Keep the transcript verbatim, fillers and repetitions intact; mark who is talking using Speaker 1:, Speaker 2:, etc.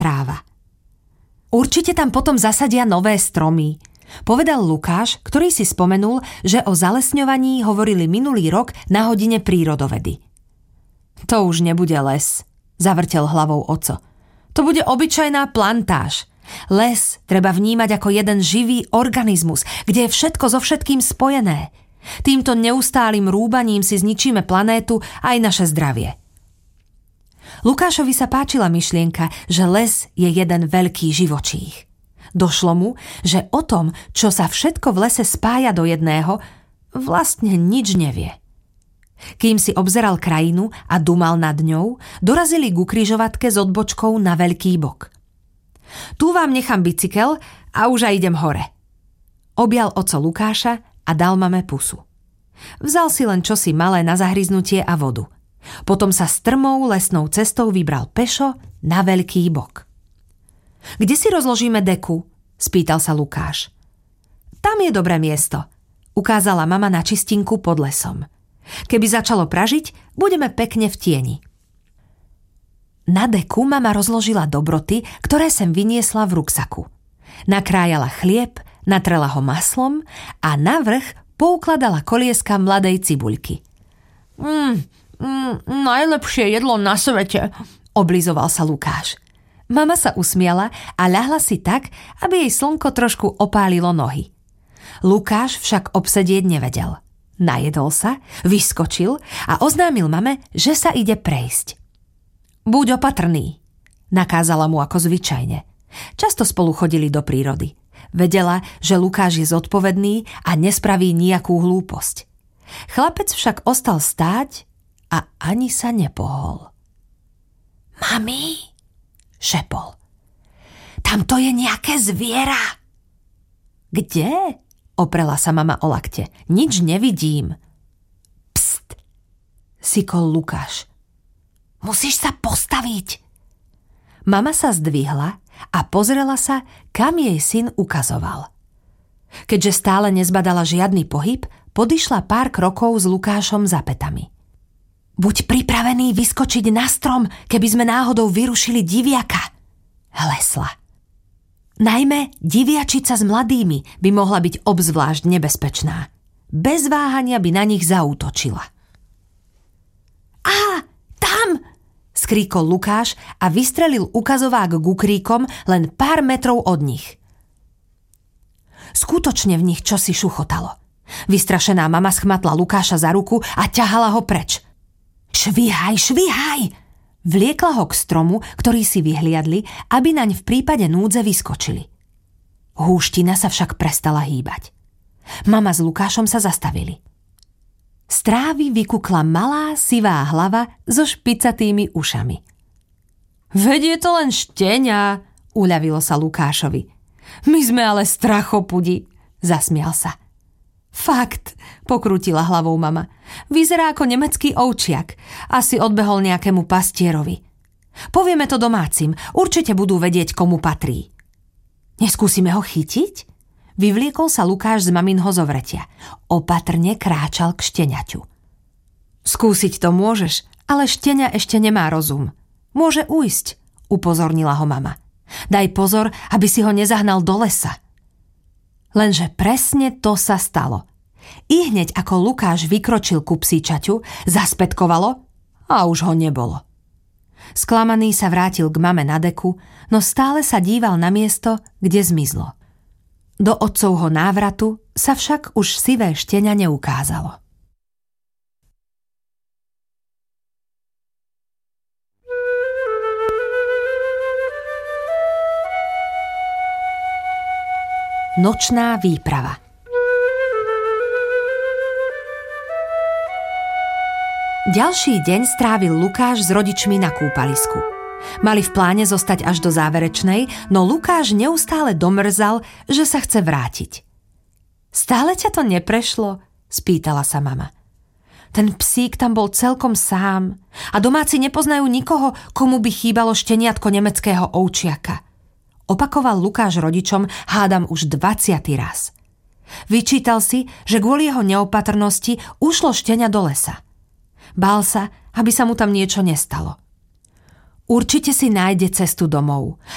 Speaker 1: správa. Určite tam potom zasadia nové stromy, povedal Lukáš, ktorý si spomenul, že o zalesňovaní hovorili minulý rok na hodine prírodovedy. To už nebude les, zavrtel hlavou oco. To bude obyčajná plantáž. Les treba vnímať ako jeden živý organizmus, kde je všetko so všetkým spojené. Týmto neustálým rúbaním si zničíme planétu aj naše zdravie. Lukášovi sa páčila myšlienka, že les je jeden veľký živočích. Došlo mu, že o tom, čo sa všetko v lese spája do jedného, vlastne nič nevie. Kým si obzeral krajinu a dumal nad ňou, dorazili ku križovatke s odbočkou na veľký bok. Tu vám nechám bicykel a už aj idem hore. Objal oco Lukáša a dal mame pusu. Vzal si len čosi malé na zahryznutie a vodu. Potom sa strmou lesnou cestou vybral pešo na veľký bok. Kde si rozložíme deku? Spýtal sa Lukáš. Tam je dobré miesto, ukázala mama na čistinku pod lesom. Keby začalo pražiť, budeme pekne v tieni. Na deku mama rozložila dobroty, ktoré sem vyniesla v ruksaku. Nakrájala chlieb, natrela ho maslom a navrch poukladala kolieska mladej cibuľky. Mm, mm, najlepšie jedlo na svete, oblizoval sa Lukáš. Mama sa usmiala a ľahla si tak, aby jej slnko trošku opálilo nohy. Lukáš však obsedieť nevedel. Najedol sa, vyskočil a oznámil mame, že sa ide prejsť. Buď opatrný, nakázala mu ako zvyčajne. Často spolu chodili do prírody. Vedela, že Lukáš je zodpovedný a nespraví nejakú hlúposť. Chlapec však ostal stáť a ani sa nepohol. Mami, šepol. Tamto je nejaké zviera. Kde? Oprela sa mama o lakte. Nič nevidím. Pst, sykol Lukáš. Musíš sa postaviť. Mama sa zdvihla a pozrela sa, kam jej syn ukazoval. Keďže stále nezbadala žiadny pohyb, podišla pár krokov s Lukášom za pätami. Buď pripravený vyskočiť na strom, keby sme náhodou vyrušili diviaka, hlesla. Najmä diviačica s mladými by mohla byť obzvlášť nebezpečná. Bez váhania by na nich zaútočila. Á, tam! Skríkol Lukáš a vystrelil ukazovák gukríkom len pár metrov od nich. Skutočne v nich čosi šuchotalo. Vystrašená mama schmatla Lukáša za ruku a ťahala ho preč. Švihaj, švihaj! Vliekla ho k stromu, ktorý si vyhliadli, aby naň v prípade núdze vyskočili. Húština sa však prestala hýbať. Mama s Lukášom sa zastavili. Z trávy vykukla malá sivá hlava so špicatými ušami. Veď je to len šteňa, uľavilo sa Lukášovi. My sme ale strachopudi, zasmial sa. Fakt, pokrútila hlavou mama. Vyzerá ako nemecký ovčiak. Asi odbehol nejakému pastierovi. Povieme to domácim, určite budú vedieť, komu patrí. Neskúsime ho chytiť? Vyvliekol sa Lukáš z maminho zovretia. Opatrne kráčal k šteniaťu. Skúsiť to môžeš, ale šteňa ešte nemá rozum. Môže ujsť, upozornila ho mama. Daj pozor, aby si ho nezahnal do lesa. Lenže presne to sa stalo. I hneď ako Lukáš vykročil ku psíčaťu, zaspätkovalo a už ho nebolo. Sklamaný sa vrátil k mame na deku, no stále sa díval na miesto, kde zmizlo. Do otcovho návratu sa však už sivé šteňa neukázalo. Nočná výprava. Ďalší deň strávil Lukáš s rodičmi na kúpalisku. Mali v pláne zostať až do záverečnej, no Lukáš neustále domrzal, že sa chce vrátiť. Stále ťa to neprešlo? Spýtala sa mama. Ten psík tam bol celkom sám a domáci nepoznajú nikoho, komu by chýbalo šteniatko nemeckého ovčiaka. Opakoval Lukáš rodičom, hádam už dvaciaty raz. Vyčítal si, že kvôli jeho neopatrnosti ušlo štenia do lesa. Bál sa, aby sa mu tam niečo nestalo. Určite si nájde cestu domov